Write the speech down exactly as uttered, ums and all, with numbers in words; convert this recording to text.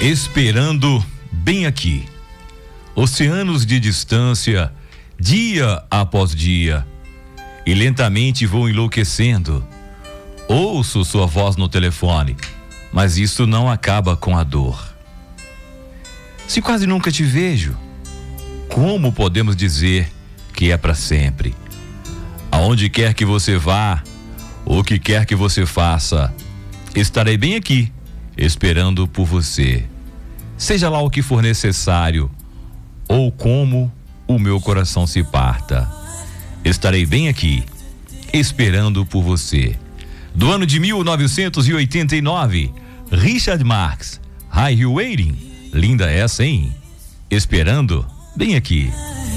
Esperando bem aqui. Oceanos de distância, dia após dia, e lentamente vou enlouquecendo. Ouço sua voz no telefone, mas isso não acaba com a dor. Se quase nunca te vejo, como podemos dizer que é para sempre? Aonde quer que você vá, o que quer que você faça, estarei bem aqui, esperando por você. Seja lá o que for necessário, ou como o meu coração se parta, estarei bem aqui, esperando por você. Do ano de mil novecentos e oitenta e nove, Richard Marx, Are You Waiting? Linda essa, hein? Esperando bem aqui.